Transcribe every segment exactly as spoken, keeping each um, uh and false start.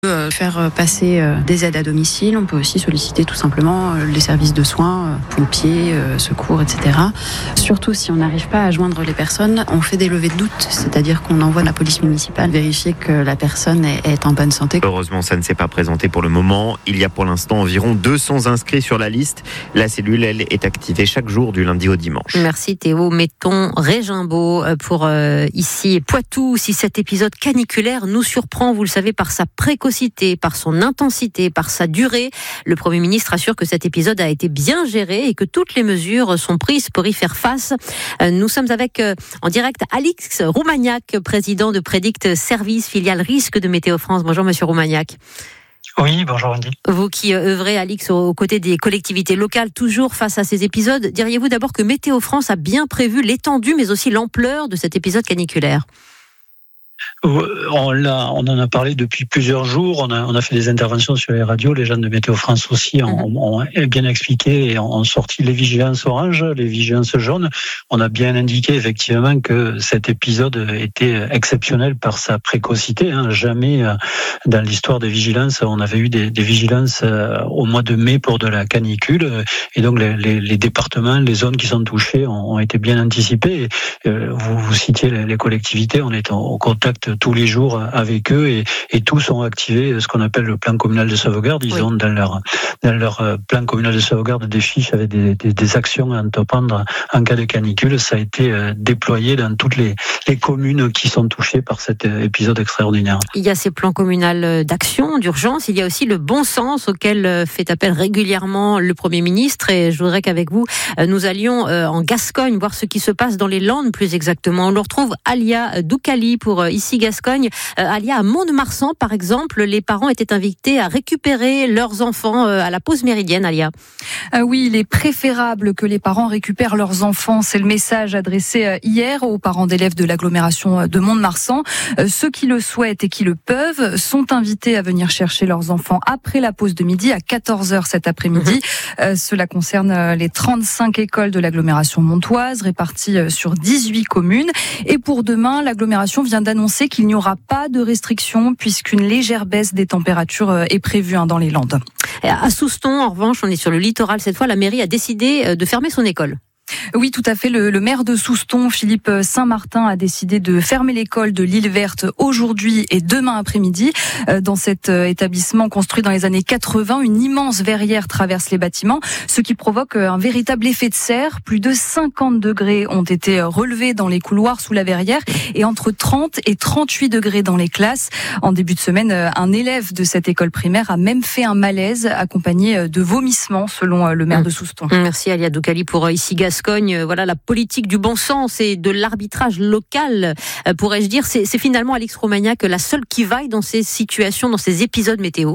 peut faire passer des aides à domicile, on peut aussi solliciter tout simplement les services de soins, pompiers, secours, et cetera. Surtout si on n'arrive pas à joindre les personnes, on fait des levées de doute, c'est-à-dire qu'on envoie la police municipale vérifier que la personne est en bonne santé. Heureusement, ça ne s'est pas présenté pour le moment. Il y a pour l'instant environ deux cents inscrits sur la liste. La cellule, elle, est activée chaque jour du lundi au dimanche. Merci Théo. Mettons Régimbault pour euh, ici Poitou. Si cet épisode caniculaire nous surprend, vous le savez, par sa précaution, par son intensité, par sa durée. Le Premier ministre assure que cet épisode a été bien géré et que toutes les mesures sont prises pour y faire face. Nous sommes avec, en direct, Alix Roumaniac, président de Predict Service, filiale risque de Météo France. Bonjour Monsieur Roumaniac. Oui, bonjour Andy. Vous qui œuvrez, Alix, aux côtés des collectivités locales, toujours face à ces épisodes, diriez-vous d'abord que Météo France a bien prévu l'étendue mais aussi l'ampleur de cet épisode caniculaire ? On, l'a, on en a parlé depuis plusieurs jours, on a, on a fait des interventions sur les radios, les gens de Météo France aussi ont, ont bien expliqué et ont sorti les vigilances orange, les vigilances jaunes. On a bien indiqué effectivement que cet épisode était exceptionnel par sa précocité. Hein. Jamais dans l'histoire des vigilances, on avait eu des, des vigilances au mois de mai pour de la canicule. Et donc les, les, les départements, les zones qui sont touchées ont, ont été bien anticipées. Et vous, vous citiez les, les collectivités, on est au contact tous les jours avec eux et, et tous ont activé ce qu'on appelle le plan communal de sauvegarde. Ils oui. ont dans leur, dans leur plan communal de sauvegarde des fiches avec des, des, des actions à entreprendre en cas de canicule. Ça a été déployé dans toutes les, les communes qui sont touchées par cet épisode extraordinaire. Il y a ces plans communaux d'action, d'urgence. Il y a aussi le bon sens auquel fait appel régulièrement le Premier ministre. Et je voudrais qu'avec vous, nous allions en Gascogne voir ce qui se passe dans les Landes plus exactement. On le retrouve Alia Doukali pour ici Gascogne. Euh, Alia, à Mont-de-Marsan, par exemple, les parents étaient invités à récupérer leurs enfants euh, à la pause méridienne, Alia. Euh, oui, il est préférable que les parents récupèrent leurs enfants. C'est le message adressé euh, hier aux parents d'élèves de l'agglomération de Mont-de-Marsan. Euh, ceux qui le souhaitent et qui le peuvent sont invités à venir chercher leurs enfants après la pause de midi à quatorze heures cet après-midi. Mmh. Euh, cela concerne les trente-cinq écoles de l'agglomération montoise réparties sur dix-huit communes. Et pour demain, l'agglomération vient d'annoncer qu'il n'y aura pas de restrictions puisqu'une légère baisse des températures est prévue dans les Landes. À Souston, en revanche, on est sur le littoral cette fois, la mairie a décidé de fermer son école. Oui, tout à fait. Le, le maire de Souston, Philippe Saint-Martin, a décidé de fermer l'école de l'île Verte aujourd'hui et demain après-midi. Dans cet établissement construit dans les années quatre-vingts, une immense verrière traverse les bâtiments, ce qui provoque un véritable effet de serre. Plus de cinquante degrés ont été relevés dans les couloirs sous la verrière et entre trente et trente-huit degrés dans les classes. En début de semaine, un élève de cette école primaire a même fait un malaise accompagné de vomissements, selon le maire de Souston. Merci Alia Doukali pour ici Gascogne. Voilà la politique du bon sens et de l'arbitrage local, pourrais-je dire. C'est, c'est finalement Alix Roumaniac la seule qui vaille dans ces situations, dans ces épisodes météo.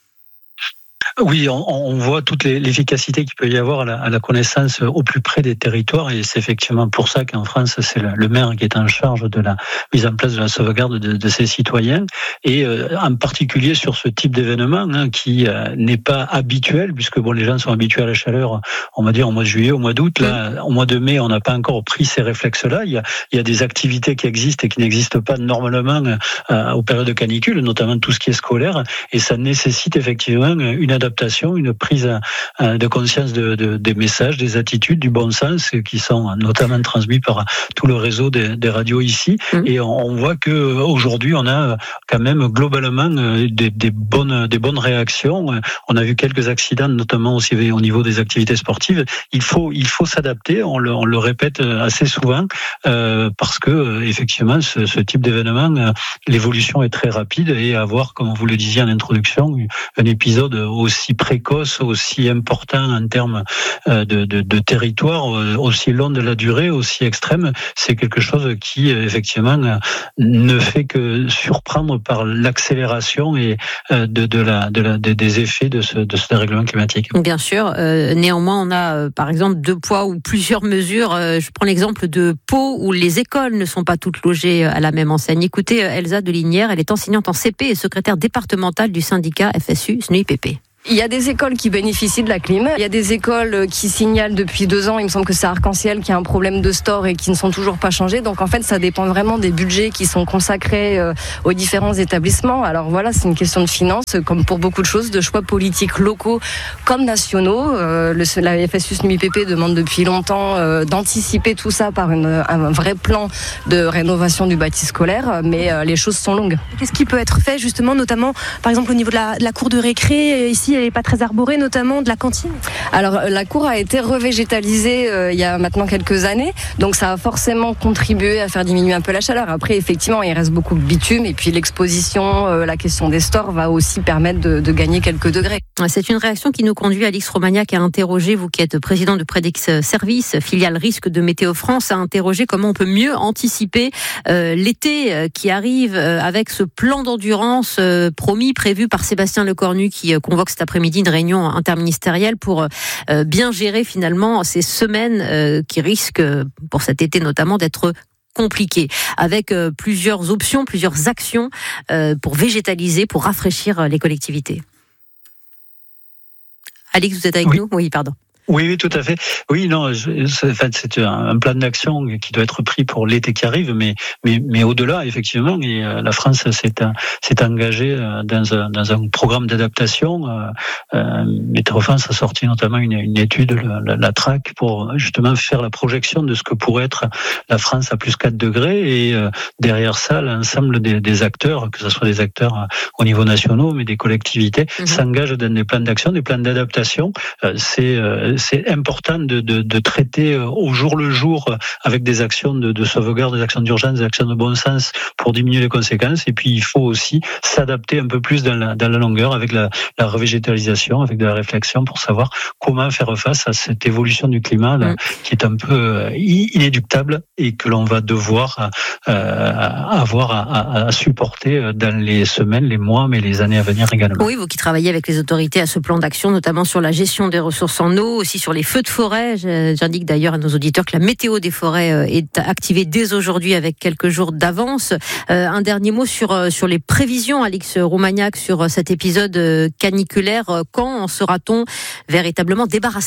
Oui, on, on voit toute les, l'efficacité qu'il peut y avoir à la, à la connaissance au plus près des territoires et c'est effectivement pour ça qu'en France, c'est le, le maire qui est en charge de la mise en place de la sauvegarde de, de ses citoyens et euh, en particulier sur ce type d'événement hein, qui euh, n'est pas habituel puisque bon, les gens sont habitués à la chaleur, on va dire au mois de juillet, au mois d'août. Là, au mois de mai, on n'a pas encore pris ces réflexes-là. Il y a, il y a des activités qui existent et qui n'existent pas normalement euh, aux périodes de canicule, notamment tout ce qui est scolaire et ça nécessite effectivement une adaptation, une prise de conscience de, de, des messages, des attitudes, du bon sens qui sont notamment transmis par tout le réseau des, des radios ici. Mmh. Et on, on voit que aujourd'hui on a quand même globalement des, des bonnes, des bonnes réactions. On a vu quelques accidents, notamment aussi au niveau des activités sportives. Il faut, il faut s'adapter. On le, on le répète assez souvent euh, parce que effectivement ce, ce type d'événement, l'évolution est très rapide et avoir, comme vous le disiez en introduction, un épisode aussi précoce, aussi important en termes de, de, de territoire, aussi long de la durée, aussi extrême, c'est quelque chose qui effectivement ne fait que surprendre par l'accélération et de, de la, de la, des effets de ce, de ce dérèglement climatique. Bien sûr. Euh, néanmoins, on a euh, par exemple deux poids ou plusieurs mesures. Euh, je prends l'exemple de Pau où les écoles ne sont pas toutes logées à la même enseigne. Écoutez Elsa Delinière, elle est enseignante en C P et secrétaire départementale du syndicat F S U S N U I P P. Il y a des écoles qui bénéficient de la clim. Il y a des écoles qui signalent depuis deux ans, il me semble que c'est Arc-en-Ciel, qui a un problème de store et qui ne sont toujours pas changés. Donc en fait, ça dépend vraiment des budgets qui sont consacrés euh, aux différents établissements. Alors voilà, c'est une question de finances, comme pour beaucoup de choses, de choix politiques locaux comme nationaux. Euh, le, la F S U S N U I P P demande depuis longtemps euh, d'anticiper tout ça par une, un vrai plan de rénovation du bâti scolaire, mais euh, les choses sont longues. Qu'est-ce qui peut être fait justement, notamment par exemple au niveau de la, de la cour de récré, ici elle n'est pas très arborée, notamment de la cantine? Alors la cour a été revégétalisée euh, il y a maintenant quelques années, donc ça a forcément contribué à faire diminuer un peu la chaleur. Après effectivement il reste beaucoup de bitume et puis l'exposition, euh, la question des stores va aussi permettre de, de gagner quelques degrés. C'est une réaction qui nous conduit, Alix Romagnac, à interroger, vous qui êtes président de Predix Service, filiale risque de Météo France, à interroger comment on peut mieux anticiper euh, l'été euh, qui arrive euh, avec ce plan d'endurance euh, promis, prévu par Sébastien Lecornu qui euh, convoque cet après-midi une réunion interministérielle pour euh, bien gérer finalement ces semaines euh, qui risquent, euh, pour cet été notamment, d'être compliqué, avec euh, plusieurs options, plusieurs actions euh, pour végétaliser, pour rafraîchir les collectivités. Alix, vous êtes avec oui. nous ? Oui, pardon. Oui, oui, tout à fait. Oui, non, je, c'est, en fait, c'est un, un plan d'action qui doit être pris pour l'été qui arrive, mais, mais, mais au-delà, effectivement, et, euh, la France s'est, s'est engagée dans un, dans un programme d'adaptation. Euh, euh, Météo France a sorti notamment une, une étude, la, la T R A C, pour justement faire la projection de ce que pourrait être la France à plus quatre degrés, et euh, derrière ça, l'ensemble des, des acteurs, que ce soit des acteurs euh, au niveau national, mais des collectivités, mmh. s'engagent dans des plans d'action, des plans d'adaptation. Euh, c'est euh, c'est important de, de, de traiter au jour le jour avec des actions de, de sauvegarde, des actions d'urgence, des actions de bon sens pour diminuer les conséquences. Et puis, il faut aussi s'adapter un peu plus dans la, dans la longueur avec la, la revégétalisation, avec de la réflexion pour savoir comment faire face à cette évolution du climat là, mmh. qui est un peu inéluctable et que l'on va devoir euh, avoir à, à, à supporter dans les semaines, les mois, mais les années à venir également. Oui, vous qui travaillez avec les autorités à ce plan d'action, notamment sur la gestion des ressources en eau, aussi sur les feux de forêt. J'indique d'ailleurs à nos auditeurs que la météo des forêts est activée dès aujourd'hui avec quelques jours d'avance. Euh, un dernier mot sur, sur les prévisions, Alix Romagnac, sur cet épisode caniculaire. Quand en sera-t-on véritablement débarrassé ?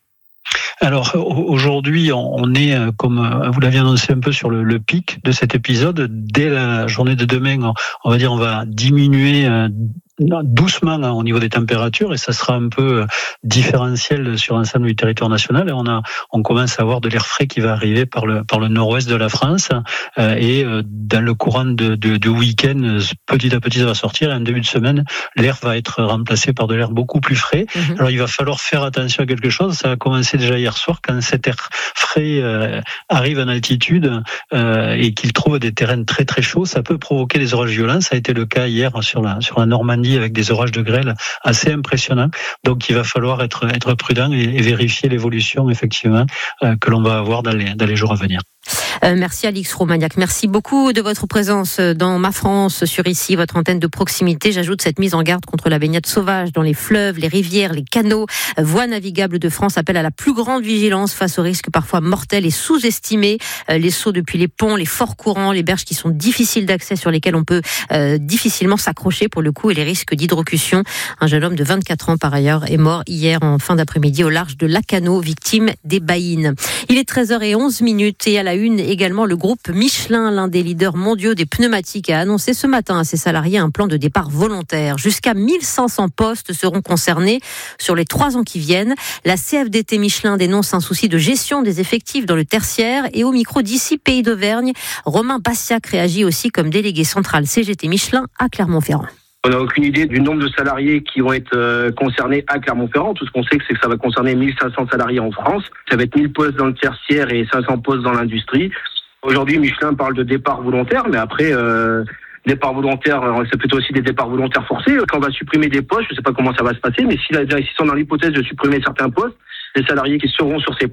Alors aujourd'hui, on est, comme vous l'aviez annoncé un peu, sur le, le pic de cet épisode. Dès la journée de demain, on va dire, on va diminuer doucement au niveau des températures et ça sera un peu différentiel sur l'ensemble du territoire national. Et on a, on commence à avoir de l'air frais qui va arriver par le par le nord-ouest de la France et dans le courant de, de, de week-end, petit à petit ça va sortir. Et en début de semaine, l'air va être remplacé par de l'air beaucoup plus frais. Mmh. Alors il va falloir faire attention à quelque chose. Ça a commencé déjà hier soir quand cet air frais euh, arrive en altitude euh, et qu'il trouve des terrains très très chauds. Ça peut provoquer des orages violents. Ça a été le cas hier sur la sur la Normandie, avec des orages de grêle assez impressionnants. Donc il va falloir être, être prudent et, et vérifier l'évolution effectivement euh, que l'on va avoir dans les, dans les jours à venir. Euh, merci Alix Romagnac, merci beaucoup de votre présence dans Ma France, sur ici, votre antenne de proximité. J'ajoute cette mise en garde contre la baignade sauvage dans les fleuves, les rivières, les canaux. Voies navigables de France appelle à la plus grande vigilance face aux risques parfois mortels et sous-estimés. Euh, les sauts depuis les ponts, les forts courants, les berges qui sont difficiles d'accès, sur lesquelles on peut euh, difficilement s'accrocher pour le coup, et les risques d'hydrocution. Un jeune homme de vingt-quatre ans par ailleurs est mort hier en fin d'après-midi au large de Lacanau, victime des baïnes. Il est treize heures onze minutes et à la une également le groupe Michelin, l'un des leaders mondiaux des pneumatiques, a annoncé ce matin à ses salariés un plan de départ volontaire. Jusqu'à mille cinq cents postes seront concernés sur les trois ans qui viennent. La C F D T Michelin dénonce un souci de gestion des effectifs dans le tertiaire, et au micro d'ici Pays d'Auvergne, Romain Bassiac réagit aussi comme délégué central C G T Michelin à Clermont-Ferrand. On n'a aucune idée du nombre de salariés qui vont être euh, concernés à Clermont-Ferrand. Tout ce qu'on sait, c'est que ça va concerner mille cinq cents salariés en France. Ça va être mille postes dans le tertiaire et cinq cents postes dans l'industrie. Aujourd'hui, Michelin parle de départ volontaire, mais après, euh, départ volontaire, c'est plutôt aussi des départs volontaires forcés. Quand on va supprimer des postes, je ne sais pas comment ça va se passer, mais s'ils sont dans l'hypothèse de supprimer certains postes, les salariés qui seront sur ces postes,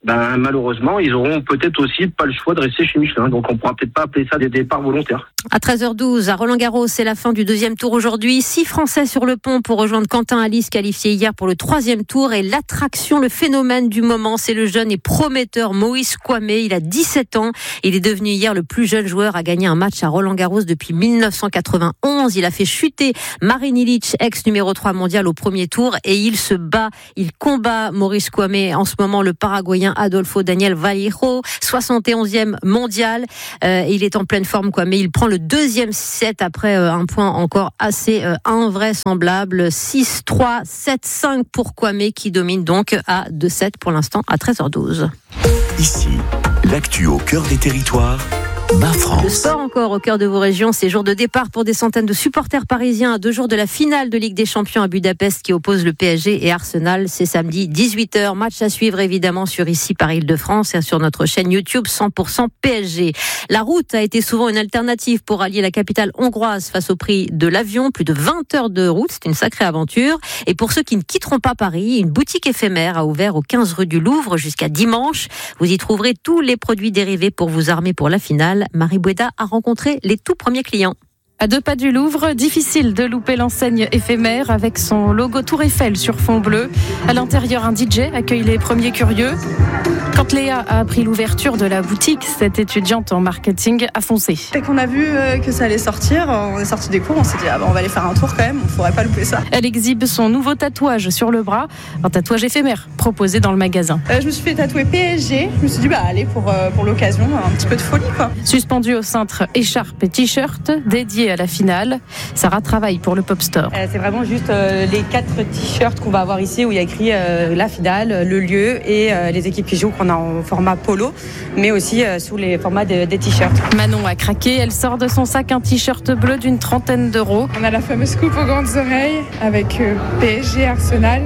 ben malheureusement, ils auront peut-être aussi pas le choix de rester chez Michelin. Donc on pourra peut-être pas appeler ça des départs volontaires. À treize heures douze, à Roland-Garros, c'est la fin du deuxième tour aujourd'hui. Six Français sur le pont pour rejoindre Quentin Halys, qualifié hier pour le troisième tour. Et l'attraction, le phénomène du moment, c'est le jeune et prometteur Moïse Kouame. Il a dix-sept ans. Il est devenu hier le plus jeune joueur à gagner un match à Roland-Garros depuis mille neuf cent quatre-vingt-onze. Il a fait chuter Marin Ilić, ex numéro trois mondial, au premier tour. Et il se bat, il combat Maurice Kouame. En ce moment, le Paraguayen Adolfo Daniel Vallejo, soixante et onzième mondial. Euh, il est en pleine forme, Kouame. Il prend le deuxième set après euh, un point encore assez euh, invraisemblable. six trois, sept cinq pour Kouame qui domine donc à deux sept pour l'instant à treize heures douze. Ici, l'actu au cœur des territoires. Ma France. Le sport encore au cœur de vos régions, c'est jour de départ pour des centaines de supporters parisiens à deux jours de la finale de Ligue des Champions à Budapest qui oppose le P S G et Arsenal. C'est samedi dix-huit heures. Match à suivre évidemment sur Ici par Île-de-France et sur notre chaîne YouTube cent pour cent P S G. La route a été souvent une alternative pour allier la capitale hongroise face au prix de l'avion. Plus de vingt heures de route, c'est une sacrée aventure. Et pour ceux qui ne quitteront pas Paris, une boutique éphémère a ouvert au quinze rue du Louvre jusqu'à dimanche. Vous y trouverez tous les produits dérivés pour vous armer pour la finale. Marie Boueda a rencontré les tout premiers clients. À deux pas du Louvre, difficile de louper l'enseigne éphémère avec son logo Tour Eiffel sur fond bleu. À l'intérieur, un D J accueille les premiers curieux. Quand Léa a appris l'ouverture de la boutique, cette étudiante en marketing a foncé. Dès qu'on a vu que ça allait sortir, on est sorti des cours, on s'est dit ah bah on va aller faire un tour quand même, on ne faudrait pas louper ça. Elle exhibe son nouveau tatouage sur le bras, un tatouage éphémère proposé dans le magasin. Euh, je me suis fait tatouer P S G, je me suis dit bah allez pour, euh, pour l'occasion, un petit peu de folie quoi. Suspendu au cintre, écharpe et t-shirt dédié à la finale. Sarah travaille pour le Pop Store. Euh, c'est vraiment juste euh, les quatre t-shirts qu'on va avoir ici où il y a écrit euh, la finale, le lieu et euh, les équipes qui jouent qu'on a en format polo, mais aussi euh, sous les formats de, des t-shirts. Manon a craqué, elle sort de son sac un t-shirt bleu d'une trentaine d'euros. On a la fameuse coupe aux grandes oreilles avec euh, P S G, Arsenal,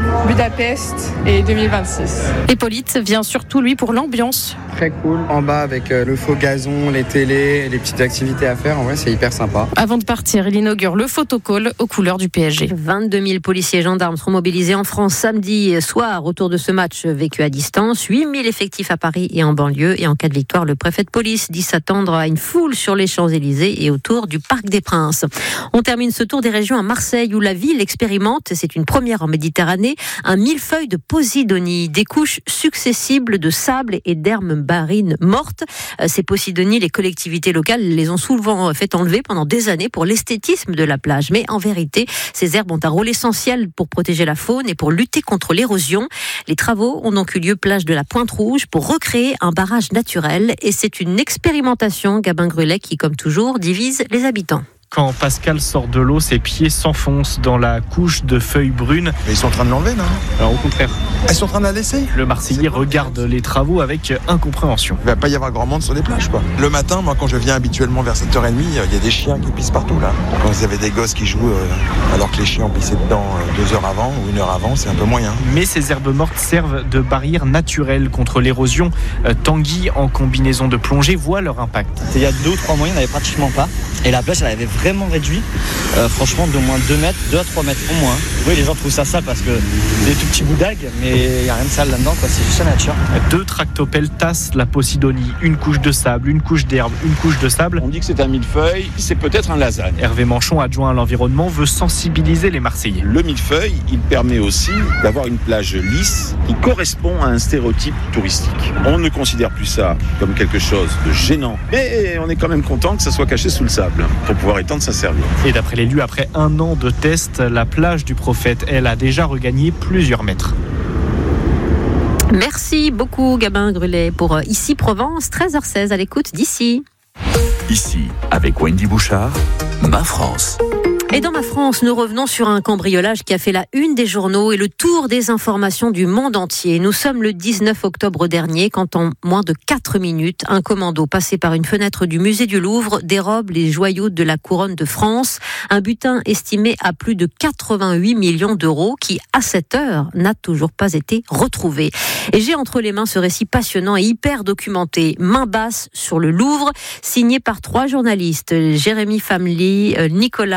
Budapest et deux mille vingt-six. Hippolyte vient surtout lui pour l'ambiance. Très cool, en bas avec le faux gazon, les télés, les petites activités à faire, en vrai c'est hyper sympa. Avant de partir, il inaugure le photocall aux couleurs du P S G. vingt-deux mille policiers et gendarmes seront mobilisés en France samedi soir autour de ce match vécu à distance. huit mille effectifs à Paris et en banlieue. Et en cas de victoire, le préfet de police dit s'attendre à une foule sur les Champs-Élysées et autour du Parc des Princes. On termine ce tour des régions à Marseille où la ville expérimente, c'est une première en Méditerranée, un millefeuille de Posidonie, des couches successibles de sable et d'herbes marines mortes. Ces Posidonies, les collectivités locales les ont souvent fait enlever pendant des années pour l'esthétisme de la plage. Mais en vérité, ces herbes ont un rôle essentiel pour protéger la faune et pour lutter contre l'érosion. Les travaux ont donc eu lieu plage de la Pointe-Rouge pour recréer un barrage naturel. Et c'est une expérimentation, Gabin Grulet, qui, comme toujours, divise les habitants. Quand Pascal sort de l'eau, ses pieds s'enfoncent dans la couche de feuilles brunes. Mais ils sont en train de l'enlever, non ? Alors au contraire. Ils sont en train de la laisser ? Le Marseillais regarde les travaux avec incompréhension. Il ne va pas y avoir grand monde sur les plages, quoi. Le matin, moi, quand je viens habituellement vers sept heures trente, il y a des chiens qui pissent partout, là. Quand vous avez des gosses qui jouent euh, alors que les chiens ont pissé dedans euh, deux heures avant ou une heure avant, c'est un peu moyen. Mais ces herbes mortes servent de barrière naturelle contre l'érosion. Euh, Tanguy, en combinaison de plongée, voit leur impact. Il y a deux ou trois mois, il n'y en avait pratiquement pas. Et la plage, elle avait vraiment réduit, euh, franchement, d'au moins deux mètres, deux à trois mètres au moins. Oui, les gens trouvent ça sale parce que des tout petits bouts d'algues, mais il n'y a rien de sale là-dedans, quoi. C'est juste la nature. Deux tractopelles tassent la Posidonie. Une couche de sable, une couche d'herbe, une couche de sable. On dit que c'est un millefeuille, c'est peut-être un lasagne. Hervé Manchon, adjoint à l'environnement, veut sensibiliser les Marseillais. Le millefeuille, il permet aussi d'avoir une plage lisse qui correspond à un stéréotype touristique. On ne considère plus ça comme quelque chose de gênant, mais on est quand même content que ça soit caché sous le sable pour pouvoir étendre sa serviette. Et d'après l'élu, après un an de tests, la plage du Prophète, elle, a déjà regagné plusieurs mètres. Merci beaucoup Gabin Grulet pour Ici Provence, treize heures seize à l'écoute d'Ici. Ici, avec Wendy Bouchard, Ma France. Et dans Ma France, nous revenons sur un cambriolage qui a fait la une des journaux et le tour des informations du monde entier. Nous sommes le dix-neuf octobre dernier quand en moins de quatre minutes, un commando passé par une fenêtre du musée du Louvre dérobe les joyaux de la couronne de France. Un butin estimé à plus de quatre-vingt-huit millions d'euros qui, à cette heure, n'a toujours pas été retrouvé. Et j'ai entre les mains ce récit passionnant et hyper documenté, Main basse sur le Louvre, signé par trois journalistes, Jérémy Famely, Nicolas Charles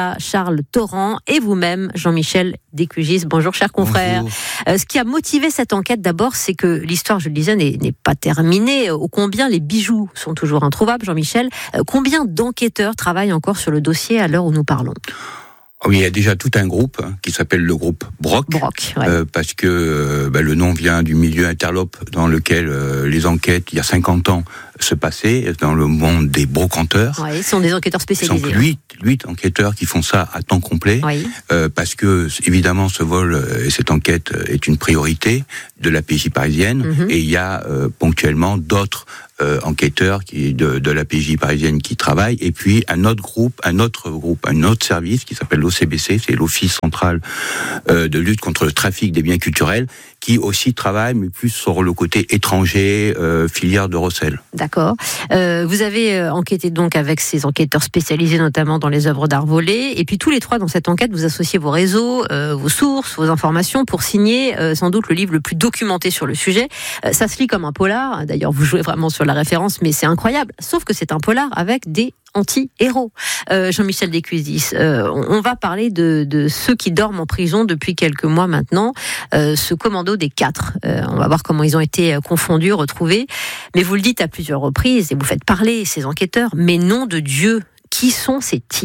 Charles Torrent et vous-même, Jean-Michel Descugis. Bonjour, cher confrère. Euh, ce qui a motivé cette enquête, d'abord, c'est que l'histoire, je le disais, n'est, n'est pas terminée. Ô combien les bijoux sont toujours introuvables, Jean-Michel. Euh, combien d'enquêteurs travaillent encore sur le dossier à l'heure où nous parlons ? Oui, il y a déjà tout un groupe hein, qui s'appelle le groupe Brock, Brock ouais. euh, parce que euh, bah, le nom vient du milieu interlope dans lequel euh, les enquêtes, il y a cinquante ans, se passaient dans le monde des brocanteurs. Oui, ce sont des enquêteurs spécialisés. Ce sont huit, huit enquêteurs qui font ça à temps complet, oui. euh, parce que évidemment ce vol et cette enquête est une priorité de la P J parisienne, mm-hmm. et il y a euh, ponctuellement d'autres Euh, enquêteurs qui de, de la P J parisienne qui travaillent, et puis un autre groupe, un autre groupe, un autre service qui s'appelle l'O C B C, c'est l'Office central euh, de lutte contre le trafic des biens culturels, qui aussi travaille, mais plus sur le côté étranger, euh, filière de recel. D'accord. Euh, vous avez enquêté donc avec ces enquêteurs spécialisés, notamment dans les œuvres d'art volées, et puis tous les trois dans cette enquête, vous associez vos réseaux, euh, vos sources, vos informations pour signer euh, sans doute le livre le plus documenté sur le sujet. Euh, ça se lit comme un polar. D'ailleurs, vous jouez vraiment sur la référence, mais c'est incroyable. Sauf que c'est un polar avec des anti-héros. Euh, Jean-Michel Descugis, euh, on va parler de, de ceux qui dorment en prison depuis quelques mois maintenant, euh, ce commando des quatre. Euh, on va voir comment ils ont été confondus, retrouvés. Mais vous le dites à plusieurs reprises, et vous faites parler ces enquêteurs, mais nom de Dieu, qui sont ces types ?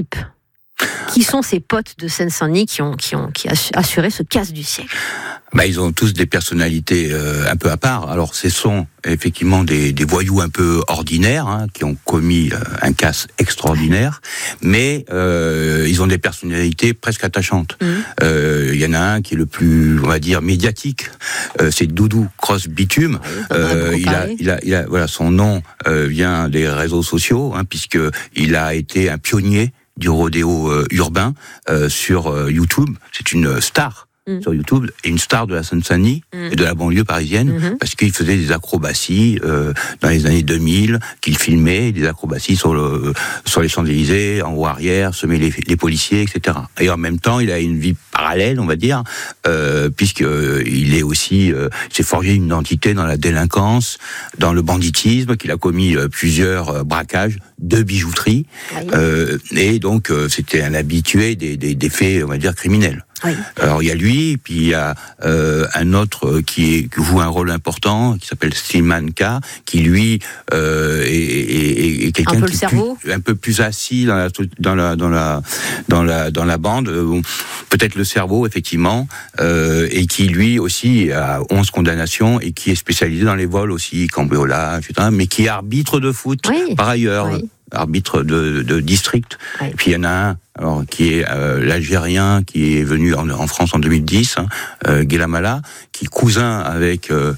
Qui sont ces potes de Seine-Saint-Denis qui ont, qui ont qui assuré ce casse du siècle ? Bah, ils ont tous des personnalités euh, un peu à part. Alors, ce sont effectivement des, des voyous un peu ordinaires hein, qui ont commis euh, un casse extraordinaire, mais euh, ils ont des personnalités presque attachantes. Il mmh. euh, y en a un qui est le plus, on va dire, médiatique. Euh, c'est Doudou Cross Bitume. Oui, euh, il, a, il a, il a, voilà, son nom euh, vient des réseaux sociaux, hein, puisque il a été un pionnier du rodéo euh, urbain euh, sur euh, YouTube. C'est une star mmh. sur YouTube, et une star de la Seine-Saint-Denis mmh. et de la banlieue parisienne, mmh. parce qu'il faisait des acrobaties euh, dans les années deux mille, qu'il filmait, des acrobaties sur, le, sur les Champs-Élysées, en haut arrière, semer les, les policiers, et cetera. Et en même temps, il a une vie parallèle, on va dire, euh, puisqu'il euh, est aussi, euh, s'est forgé une identité dans la délinquance, dans le banditisme, qu'il a commis euh, plusieurs euh, braquages de bijouterie, oui. euh, et donc euh, c'était un habitué des, des, des faits, on va dire, criminels. Oui. Alors il y a lui, puis il y a euh, un autre qui, est, qui joue un rôle important, qui s'appelle Slimane K, qui lui euh, est, est, est quelqu'un un peu qui est plus, un peu plus assis dans la dans la dans la dans la dans la bande, euh, peut-être le cerveau effectivement, euh, et qui lui aussi a onze condamnations et qui est spécialisé dans les vols aussi, cambriolage, et cetera, mais qui est arbitre de foot oui. par ailleurs. Oui. arbitre de, de district. Oui. Et puis il y en a un alors, qui est euh, l'Algérien, qui est venu en, en France en deux mille dix, hein, euh, Guélamala, qui est cousin avec euh,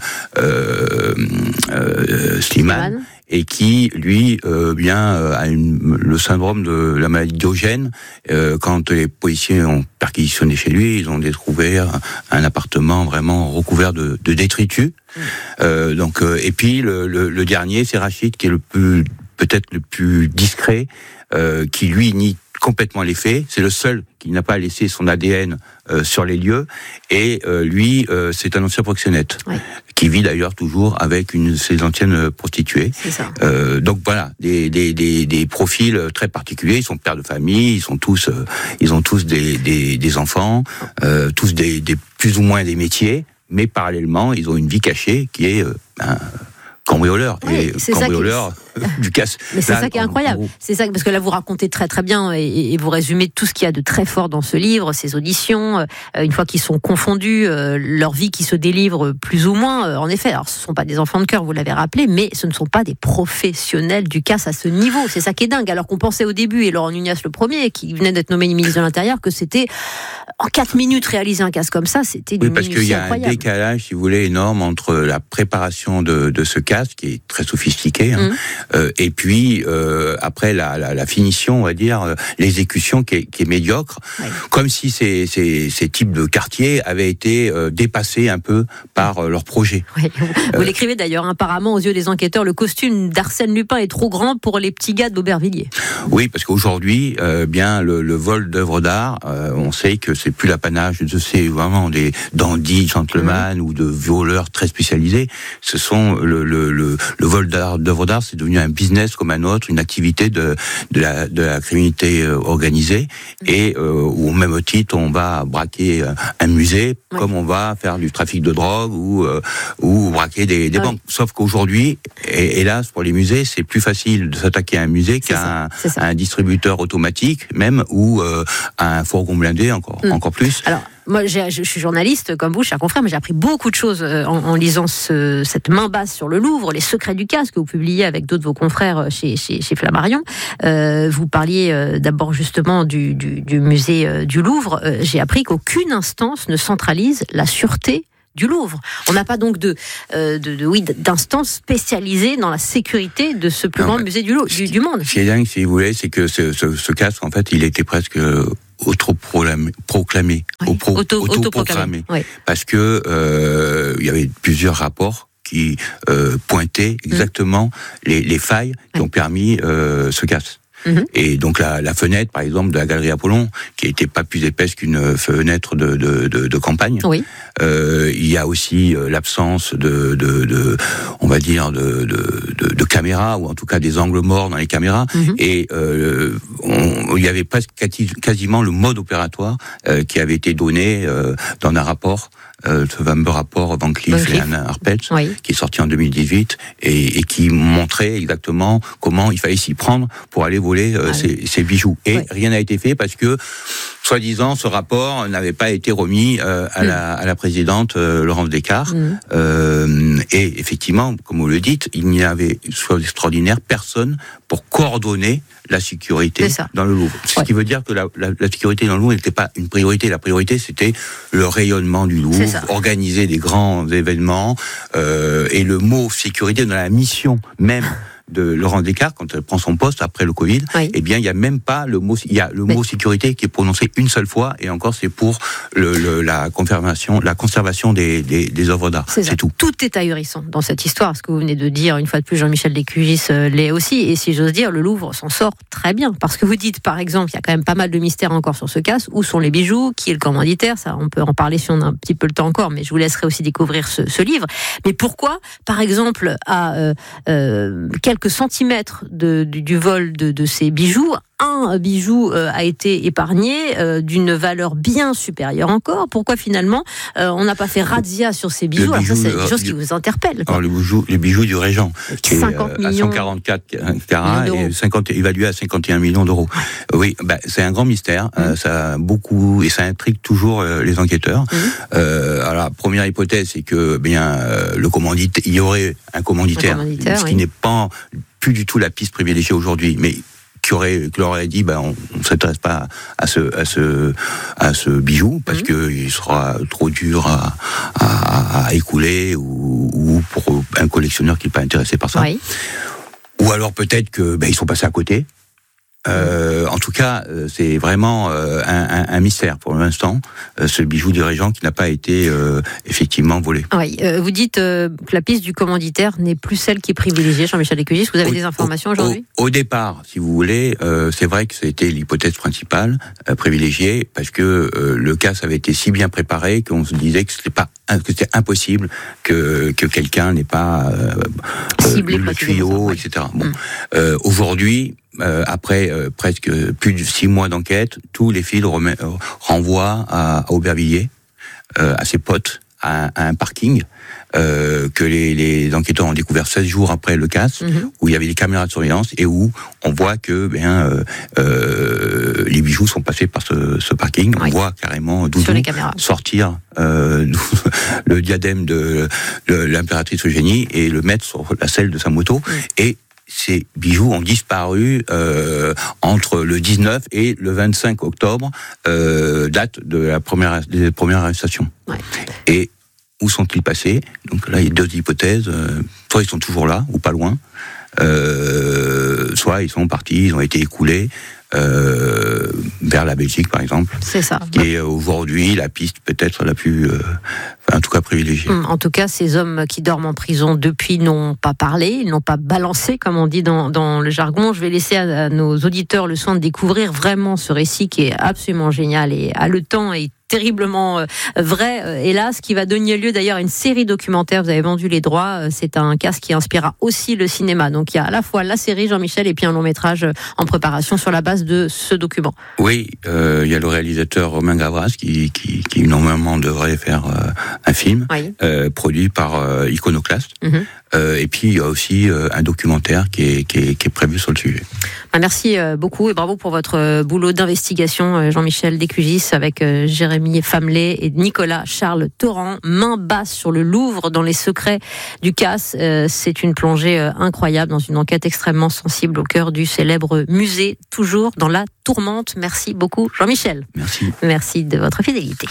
euh, euh, Slimane, et qui, lui, euh, bien, euh, a une, le syndrome de la maladie Diogène. Euh, quand les policiers ont perquisitionné chez lui, ils ont découvert un, un appartement vraiment recouvert de, de détritus. Mmh. Euh, donc, euh, et puis, le, le, le dernier, c'est Rachid, qui est le plus, peut-être le plus discret, euh, qui, lui, nie complètement les faits. C'est le seul qui n'a pas laissé son A D N euh, sur les lieux. Et euh, lui, euh, c'est un ancien proxénète, ouais. qui vit d'ailleurs toujours avec une de ses anciennes prostituées. C'est ça. Euh, donc voilà, des, des, des, des profils très particuliers. Ils sont pères de famille, ils sont tous, euh, ils ont tous des, des, des enfants, euh, tous des, des plus ou moins des métiers, mais parallèlement, ils ont une vie cachée qui est euh, ben, cambrioleur. Ouais, et cambrioleur du casse. Mais c'est là, ça qui est incroyable. C'est ça, parce que là, vous racontez très très bien et, et vous résumez tout ce qu'il y a de très fort dans ce livre, ces auditions, euh, une fois qu'ils sont confondus, euh, leur vie qui se délivre plus ou moins. Euh, en effet, alors ce ne sont pas des enfants de cœur, vous l'avez rappelé, mais ce ne sont pas des professionnels du casse à ce niveau. C'est ça qui est dingue. Alors qu'on pensait au début, et Laurent Nunez le premier, qui venait d'être nommé ministre de l'Intérieur, que c'était en quatre minutes réaliser un casse comme ça, c'était d'une minutie incroyable. Oui, parce qu'il y a un décalage, si vous voulez, énorme entre la préparation de, de ce casse, qui est très sophistiqué, hein, mmh. Euh, et puis euh, après la, la, la finition, on va dire, euh, l'exécution qui est, qui est médiocre, ouais. comme si ces, ces, ces types de quartiers avaient été euh, dépassés un peu par euh, leur projet. Ouais. Vous, euh, vous l'écrivez d'ailleurs, hein, apparemment aux yeux des enquêteurs, le costume d'Arsène Lupin est trop grand pour les petits gars d'Aubervilliers. Oui, parce qu'aujourd'hui, euh, bien le, le vol d'œuvres d'art, euh, on sait que c'est c'est plus l'apanage de ces vraiment des dandies, gentlemen mmh. ou de voleurs très spécialisés. Ce sont le, le, le, le vol d'art, d'œuvres d'art, c'est devenu un business comme un autre, une activité de, de, la, de la criminalité organisée, mmh. et euh, où au même titre, on va braquer un musée, oui. comme on va faire du trafic de drogue ou, euh, ou braquer des, des oui. banques. Sauf qu'aujourd'hui, et, hélas, pour les musées, c'est plus facile de s'attaquer à un musée c'est qu'à un, un distributeur automatique, même, ou euh, à un fourgon blindé, encore, mmh. encore plus. Alors, moi, j'ai, je suis journaliste comme vous, cher confrère, mais j'ai appris beaucoup de choses en, en lisant ce, cette main basse sur le Louvre, les secrets du casque que vous publiez avec d'autres de vos confrères chez, chez, chez Flammarion. Euh, vous parliez euh, d'abord justement du, du, du musée euh, du Louvre. Euh, j'ai appris qu'aucune instance ne centralise la sûreté du Louvre. On n'a pas donc de, euh, de, de oui, d'instance spécialisée dans la sécurité de ce plus non, grand musée du, du, du monde. Ce qui est dingue, si vous voulez, c'est que ce, ce, ce casque, en fait, il était presque auto-proclamé, proclamé, oui. Auto, auto-proclamé, oui. parce que euh, il y avait plusieurs rapports qui euh, pointaient exactement mmh. les, les failles qui oui. ont permis euh, ce casque. Mmh. Et donc la, la fenêtre, par exemple, de la galerie Apollon, qui n'était pas plus épaisse qu'une fenêtre de, de, de, de campagne. Oui. Euh, il y a aussi euh, l'absence de, de, de, on va dire, de, de, de, de caméras, ou en tout cas des angles morts dans les caméras. Mmh. Et euh, on, il y avait presque quasiment le mode opératoire euh, qui avait été donné euh, dans un rapport. Euh, ce fameux rapport Van Cleef et Anna Arpels, oui. qui est sorti en deux mille dix-huit et, et qui montrait exactement comment il fallait s'y prendre pour aller voler euh, ah, ces, oui. ces bijoux. Et oui. rien n'a été fait parce que, soi-disant, ce rapport n'avait pas été remis euh, à, mmh. la, à la présidente euh, Laurence Descartes. Mmh. Euh, et effectivement, comme vous le dites, il n'y avait, chose extraordinaire, personne pour coordonner la sécurité dans le Louvre. Ce ouais. qui veut dire que la, la, la sécurité dans le Louvre n'était pas une priorité. La priorité, c'était le rayonnement du Louvre, organiser des grands événements. Euh, et le mot sécurité dans la mission même de Laurence Descartes, quand elle prend son poste après le Covid, oui. eh bien, il n'y a même pas le mot, il y a le mot Mais... sécurité qui est prononcé une seule fois, et encore, c'est pour le, le, la conservation, la conservation des, des, des œuvres d'art. C'est, c'est tout. Tout est ahurissant dans cette histoire, ce que vous venez de dire, une fois de plus, Jean-Michel Descugis euh, l'est aussi, et si j'ose dire, le Louvre s'en sort très bien, parce que vous dites, par exemple, il y a quand même pas mal de mystères encore sur ce casse, où sont les bijoux, qui est le commanditaire, ça, on peut en parler si on a un petit peu le temps encore, mais je vous laisserai aussi découvrir ce, ce livre. Mais pourquoi, par exemple, à euh, euh, quelques centimètres De, du, du vol de, de ces bijoux, un bijou euh, a été épargné euh, d'une valeur bien supérieure encore. Pourquoi finalement euh, on n'a pas fait razzia sur ces bijoux? Alors ça, c'est des choses qui vous interpellent. Alors, les bijoux, les bijoux du Régent, qui cinquante est euh, millions, à cent quarante-quatre carats et cinquante, évalué à cinquante et un millions d'euros. Oui, bah, c'est un grand mystère. Mmh. Euh, ça a beaucoup et ça intrigue toujours euh, les enquêteurs. Mmh. Euh, alors, la première hypothèse, c'est que bien euh, le commanditaire, il y aurait un commanditaire, un commanditaire ce qui oui. n'est pas plus du tout la piste privilégiée aujourd'hui, mais qui aurait, qui leur aurait dit, ben, on ne s'intéresse pas à ce, à ce, à ce bijou parce mmh. que il sera trop dur à, à, à écouler ou, ou pour un collectionneur qui n'est pas intéressé par ça. Oui. Ou alors peut-être que, ben, ils sont passés à côté. Euh, en tout cas, c'est vraiment euh, un, un, un mystère pour l'instant, euh, ce bijou du Régent qui n'a pas été euh, effectivement volé. Oui, euh, vous dites euh, que la piste du commanditaire n'est plus celle qui est privilégiée, Jean-Michel Descugis. Vous avez au, des informations au, aujourd'hui ? au, au départ, si vous voulez, euh, c'est vrai que c'était l'hypothèse principale euh, privilégiée parce que euh, le cas avait été si bien préparé qu'on se disait que c'était pas que c'était impossible que que quelqu'un n'ait pas euh, ciblé le tuyau, ça, ouais. et cetera. Bon, hum. euh, aujourd'hui. Euh, après euh, presque plus de six mois d'enquête, tous les fils remet, euh, renvoient à, à Aubervilliers, euh, à ses potes, à, à un parking euh, que les, les enquêteurs ont découvert seize jours après le casse, mm-hmm. où il y avait des caméras de surveillance et où on voit que bien euh, euh, les bijoux sont passés par ce, ce parking. Oui. On voit carrément Doudou sortir euh, le diadème de, de l'impératrice Eugénie et le mettre sur la selle de sa moto. Mm. Et ces bijoux ont disparu euh, entre le dix-neuf et le vingt-cinq octobre, euh, date de la première des premières arrestations. Ouais. Et où sont-ils passés? Donc là, il y a deux hypothèses. Euh, soit ils sont toujours là, ou pas loin, euh, soit ils sont partis, ils ont été écoulés. Euh, vers la Belgique par exemple. C'est ça. Qui est aujourd'hui la piste peut-être la plus, euh, enfin, en tout cas privilégiée. En tout cas, ces hommes qui dorment en prison depuis n'ont pas parlé, ils n'ont pas balancé, comme on dit dans, dans le jargon. Je vais laisser à, à nos auditeurs le soin de découvrir vraiment ce récit qui est absolument génial et haletant et terriblement euh, vrai, euh, hélas, qui va donner lieu d'ailleurs à une série documentaire. Vous avez vendu les droits. Euh, c'est un casque qui inspirera aussi le cinéma. Donc il y a à la fois la série Jean-Michel et puis un long métrage en préparation sur la base de ce document. Oui, euh, il y a le réalisateur Romain Gavras qui, qui, qui normalement devrait faire euh, un film oui. euh, produit par euh, Iconoclast. Mm-hmm. Euh, et puis il y a aussi euh, un documentaire qui est, qui, est, qui est prévu sur le sujet. Ah, merci euh, beaucoup et bravo pour votre euh, boulot d'investigation, euh, Jean-Michel Descugis, avec euh, Jérémy Famelet et Nicolas Charles Torrent. Main basse sur le Louvre dans les secrets du casse. Euh, c'est une plongée euh, incroyable dans une enquête extrêmement sensible au cœur du célèbre musée, toujours dans la tourmente. Merci beaucoup, Jean-Michel. Merci. Merci de votre fidélité.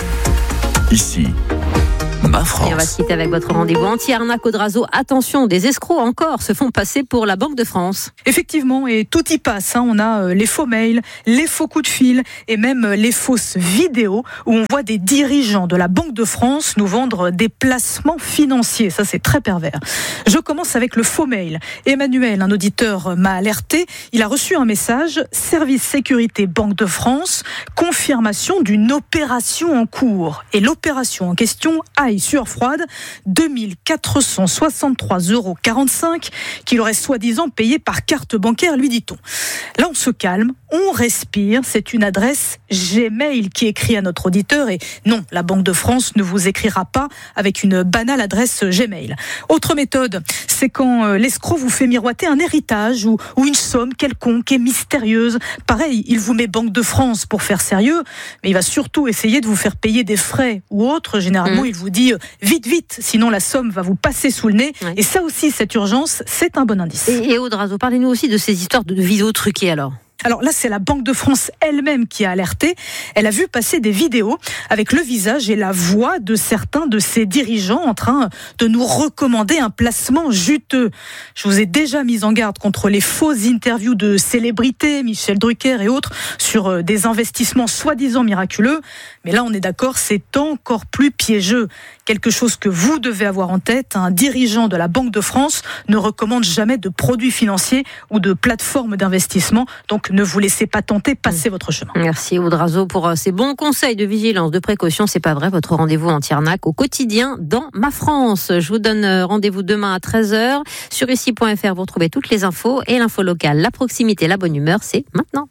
Ici, Ma France. Et on va se quitter avec votre rendez-vous anti-arnaque Audrazo. Attention, des escrocs encore se font passer pour la Banque de France. Effectivement, et tout y passe. Hein. On a euh, les faux mails, les faux coups de fil et même euh, les fausses vidéos où on voit des dirigeants de la Banque de France nous vendre des placements financiers. Ça, c'est très pervers. Je commence avec le faux mail. Emmanuel, un auditeur, m'a alerté. Il a reçu un message. Service sécurité Banque de France, confirmation d'une opération en cours. Et l'opération en question a sueur froide, deux mille quatre cent soixante-trois euros quarante-cinq qu'il aurait soi-disant payé par carte bancaire, lui dit-on. Là, on se calme, on respire. C'est une adresse Gmail qui écrit à notre auditeur et non, la Banque de France ne vous écrira pas avec une banale adresse Gmail. Autre méthode, c'est quand l'escroc vous fait miroiter un héritage ou, ou une somme quelconque et mystérieuse. Pareil, il vous met Banque de France pour faire sérieux, mais il va surtout essayer de vous faire payer des frais ou autres. Généralement, mmh. il vous dit vite, vite, sinon la somme va vous passer sous le nez. Ouais. Et ça aussi, cette urgence, c'est un bon indice. Et, et Audrazo, parlez-nous aussi de ces histoires de vidéos truquées alors. Alors là, c'est la Banque de France elle-même qui a alerté. Elle a vu passer des vidéos avec le visage et la voix de certains de ses dirigeants en train de nous recommander un placement juteux. Je vous ai déjà mis en garde contre les fausses interviews de célébrités, Michel Drucker et autres, sur des investissements soi-disant miraculeux. Mais là, on est d'accord, c'est encore plus piégeux. Quelque chose que vous devez avoir en tête, un dirigeant de la Banque de France ne recommande jamais de produits financiers ou de plateformes d'investissement. Donc, ne vous laissez pas tenter, passez votre chemin. Merci Audrazo pour ces bons conseils de vigilance, de précaution. C'est pas vrai, votre rendez-vous anti-arnaque au quotidien dans Ma France. Je vous donne rendez-vous demain à treize heures. Sur ici point f r, vous retrouvez toutes les infos et l'info locale. La proximité, la bonne humeur, c'est maintenant.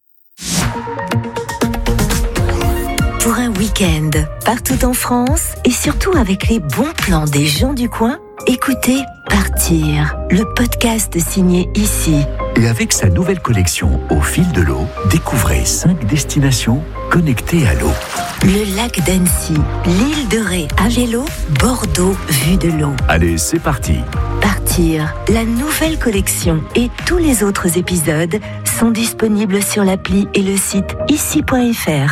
Pour un week-end, partout en France et surtout avec les bons plans des gens du coin, écoutez Partir, le podcast signé Ici. Et avec sa nouvelle collection Au fil de l'eau, découvrez cinq destinations connectées à l'eau. Le lac d'Annecy, l'île de Ré à vélo, Bordeaux vue de l'eau. Allez, c'est parti. Partir, la nouvelle collection et tous les autres épisodes sont disponibles sur l'appli et le site ici point f r.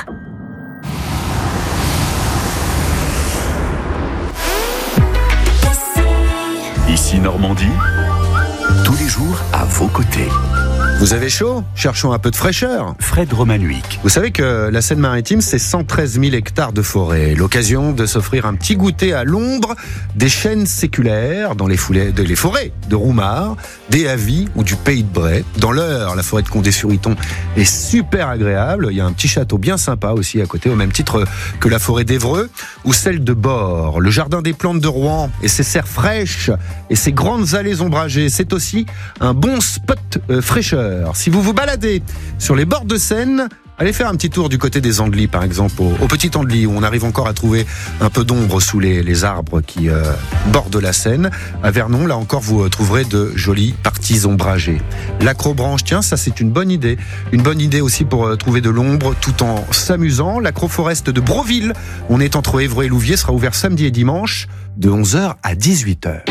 Ici Normandie, tous les jours à vos côtés. Vous avez chaud ? Cherchons un peu de fraîcheur. Fred Romanuic. Vous savez que la Seine-Maritime, c'est cent treize mille hectares de forêt. L'occasion de s'offrir un petit goûter à l'ombre des chênes séculaires dans les, foulées, de, les forêts de Roumare, des Avis ou du Pays de Bray. Dans l'Eure, la forêt de Condé-sur-Iton est super agréable. Il y a un petit château bien sympa aussi à côté, au même titre que la forêt d'Évreux ou celle de Bord. Le jardin des plantes de Rouen et ses serres fraîches et ses grandes allées ombragées, c'est aussi un bon spot euh, fraîcheur. Si vous vous baladez sur les bords de Seine, allez faire un petit tour du côté des Andelys, par exemple, au, au Petit Andelys, où on arrive encore à trouver un peu d'ombre sous les, les arbres qui euh, bordent la Seine. À Vernon, là encore, vous trouverez de jolies parties ombragées. L'acrobranche, tiens, ça c'est une bonne idée. Une bonne idée aussi pour euh, trouver de l'ombre tout en s'amusant. L'acroforest de Broville, on est entre Évreux et Louviers, sera ouvert samedi et dimanche de onze heures à dix-huit heures.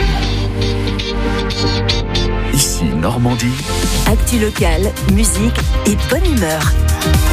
Ici Normandie. Actu locale, musique et bonne humeur.